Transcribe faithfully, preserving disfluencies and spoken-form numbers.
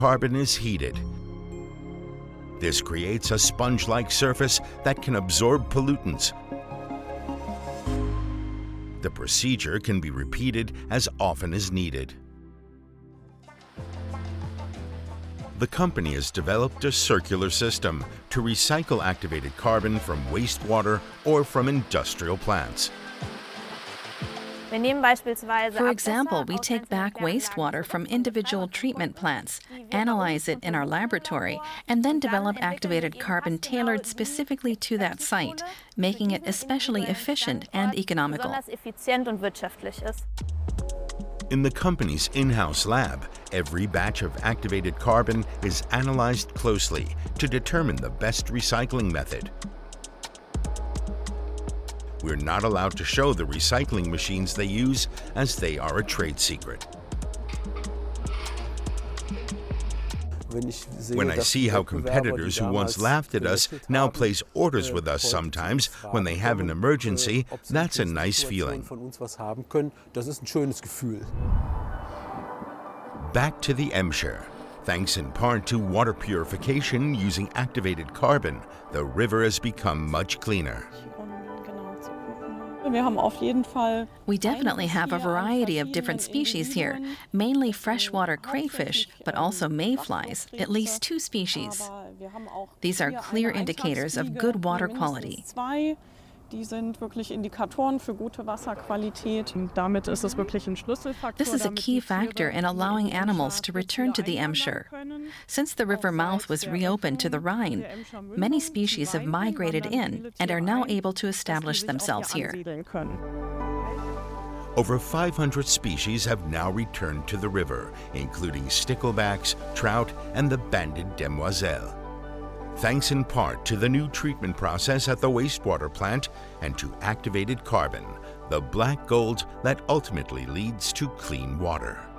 carbon is heated. This creates a sponge-like surface that can absorb pollutants. The procedure can be repeated as often as needed. The company has developed a circular system to recycle activated carbon from wastewater or from industrial plants. For example, we take back wastewater from individual treatment plants, analyze it in our laboratory, and then develop activated carbon tailored specifically to that site, making it especially efficient and economical. In the company's in-house lab, every batch of activated carbon is analyzed closely to determine the best recycling method. We're not allowed to show the recycling machines they use, as they are a trade secret. When I see how competitors who once laughed at us now place orders with us sometimes when they have an emergency, that's a nice feeling. Back to the Emscher. Thanks in part to water purification using activated carbon, the river has become much cleaner. We definitely have a variety of different species here, mainly freshwater crayfish, but also mayflies, at least two species. These are clear indicators of good water quality. This is a key factor in allowing animals to return to the Emscher. Since the river mouth was reopened to the Rhine, many species have migrated in and are now able to establish themselves here. Over five hundred species have now returned to the river, including sticklebacks, trout, and the banded demoiselle. Thanks in part to the new treatment process at the wastewater plant and to activated carbon, the black gold that ultimately leads to clean water.